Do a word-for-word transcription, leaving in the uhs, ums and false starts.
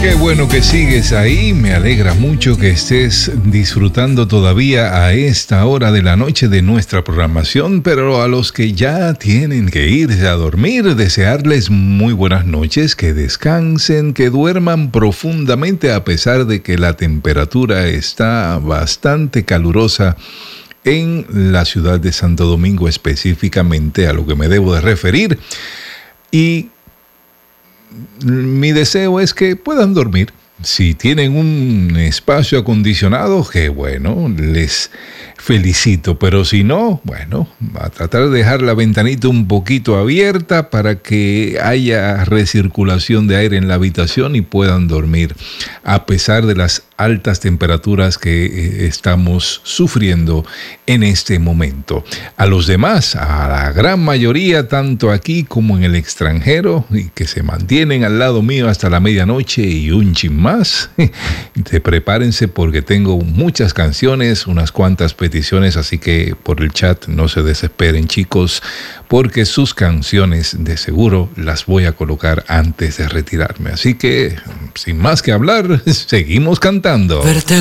Qué bueno que sigues ahí, me alegra mucho que estés disfrutando todavía a esta hora de la noche de nuestra programación, pero a los que ya tienen que irse a dormir, desearles muy buenas noches, que descansen, que duerman profundamente a pesar de que la temperatura está bastante calurosa en la ciudad de Santo Domingo, específicamente a lo que me debo de referir. Y mi deseo es que puedan dormir. Si tienen un espacio acondicionado, qué bueno, les felicito. Pero si no, bueno, a tratar de dejar la ventanita un poquito abierta para que haya recirculación de aire en la habitación y puedan dormir, a pesar de las altas temperaturas que estamos sufriendo en este momento. A los demás, a la gran mayoría, tanto aquí como en el extranjero, y que se mantienen al lado mío hasta la medianoche y un chin más, te prepárense porque tengo muchas canciones, unas cuantas peticiones, así que por el chat no se desesperen, chicos, porque sus canciones de seguro las voy a colocar antes de retirarme. Así que, sin más que hablar, seguimos cantando. Verte